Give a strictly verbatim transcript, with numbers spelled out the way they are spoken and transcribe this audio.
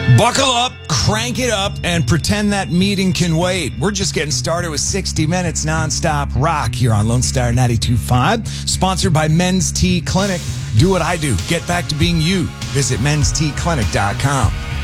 Buckle up, crank it up, and pretend that meeting can wait. We're just getting started with sixty minutes nonstop rock here on Lone Star ninety-two point five, sponsored by Men's T Clinic. Do what I do. Get back to being you. Visit mens t clinic dot com.